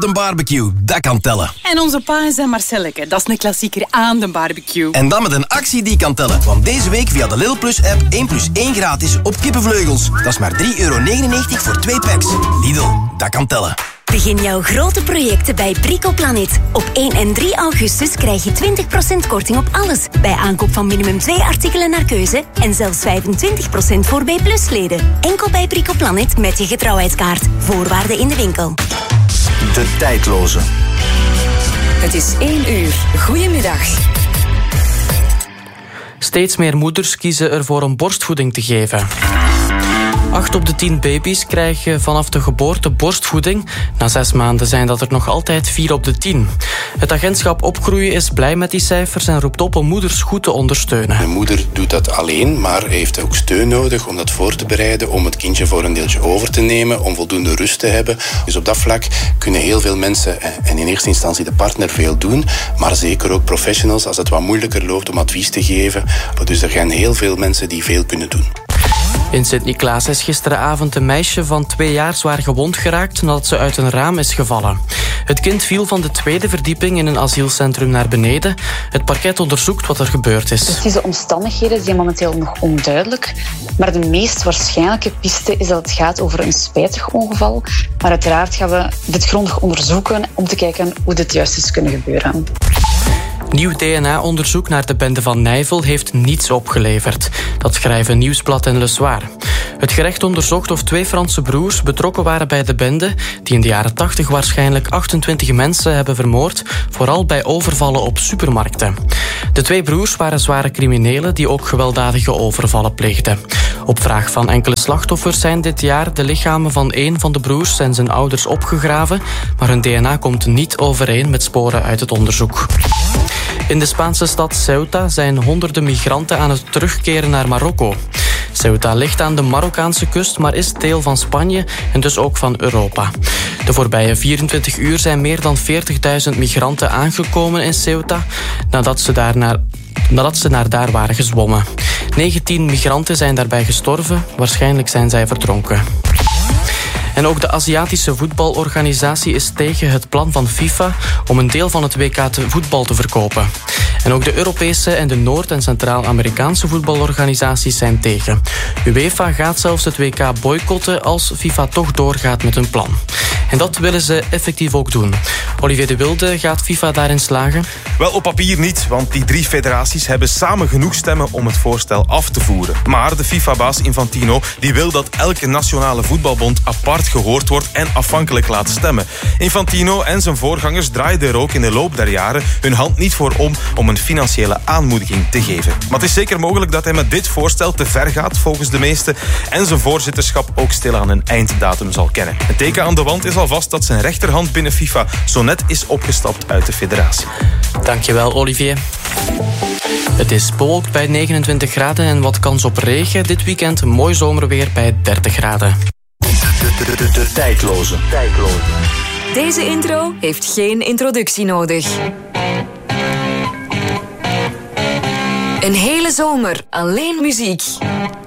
de barbecue, dat kan tellen. En onze pa en zijn Marcelleke, dat is een klassieker aan de barbecue. En dan met een actie die kan tellen. Want deze week via de Lidl Plus app 1 plus 1 gratis op kippenvleugels. Dat is maar €3,99 voor 2 packs. Lidl, dat kan tellen. Begin jouw grote projecten bij Bricoplanet. Op 1 en 3 augustus krijg je 20% korting op alles. Bij aankoop van minimum 2 artikelen naar keuze. En zelfs 25% voor B+-leden. Enkel bij Bricoplanet met je getrouwheidskaart. Voorwaarden in de winkel. De tijdloze. Het is 1 uur. Goedemiddag. Steeds meer moeders kiezen ervoor om borstvoeding te geven. 8 op de 10 baby's krijgen vanaf de geboorte borstvoeding. Na 6 maanden zijn dat er nog altijd 4 op de 10. Het agentschap Opgroeien is blij met die cijfers en roept op om moeders goed te ondersteunen. De moeder doet dat alleen, maar heeft ook steun nodig om dat voor te bereiden, om het kindje voor een deeltje over te nemen, om voldoende rust te hebben. Dus op dat vlak kunnen heel veel mensen en in eerste instantie de partner veel doen, maar zeker ook professionals als het wat moeilijker loopt om advies te geven. Dus er zijn heel veel mensen die veel kunnen doen. In Sint-Niklaas is gisteravond een meisje van 2 jaar zwaar gewond geraakt nadat ze uit een raam is gevallen. Het kind viel van de 2e verdieping in een asielcentrum naar beneden. Het parket onderzoekt wat er gebeurd is. Precieze omstandigheden zijn momenteel nog onduidelijk. Maar de meest waarschijnlijke piste is dat het gaat over een spijtig ongeval. Maar uiteraard gaan we dit grondig onderzoeken om te kijken hoe dit juist is kunnen gebeuren. Nieuw DNA-onderzoek naar de bende van Nijvel heeft niets opgeleverd. Dat schrijven Nieuwsblad en Le Soir. Het gerecht onderzocht of 2 Franse broers betrokken waren bij de bende, die in de jaren 80 waarschijnlijk 28 mensen hebben vermoord, vooral bij overvallen op supermarkten. De 2 broers waren zware criminelen die ook gewelddadige overvallen pleegden. Op vraag van enkele slachtoffers zijn dit jaar de lichamen van 1 van de broers en zijn ouders opgegraven, maar hun DNA komt niet overeen met sporen uit het onderzoek. In de Spaanse stad Ceuta zijn honderden migranten aan het terugkeren naar Marokko. Ceuta ligt aan de Marokkaanse kust, maar is deel van Spanje en dus ook van Europa. De voorbije 24 uur zijn meer dan 40.000 migranten aangekomen in Ceuta nadat ze naar daar waren gezwommen. 19 migranten zijn daarbij gestorven, waarschijnlijk zijn zij verdronken. En ook de Aziatische voetbalorganisatie is tegen het plan van FIFA om een deel van het WK voetbal te verkopen. En ook de Europese en de Noord- en Centraal-Amerikaanse voetbalorganisaties zijn tegen. UEFA gaat zelfs het WK boycotten als FIFA toch doorgaat met hun plan. En dat willen ze effectief ook doen. Olivier de Wilde, gaat FIFA daarin slagen? Wel, op papier niet, want die 3 federaties hebben samen genoeg stemmen om het voorstel af te voeren. Maar de FIFA-baas Infantino die wil dat elke nationale voetbalbond apart gehoord wordt en afhankelijk laat stemmen. Infantino en zijn voorgangers draaiden er ook in de loop der jaren hun hand niet voor om een financiële aanmoediging te geven. Maar het is zeker mogelijk dat hij met dit voorstel te ver gaat, volgens de meesten, en zijn voorzitterschap ook stilaan een einddatum zal kennen. Een teken aan de wand is alvast dat zijn rechterhand binnen FIFA zo net is opgestapt uit de federatie. Dankjewel, Olivier. Het is bewolkt bij 29 graden en wat kans op regen. Dit weekend mooi zomerweer bij 30 graden. De tijdloze. Deze intro heeft geen introductie nodig. Een hele zomer alleen muziek.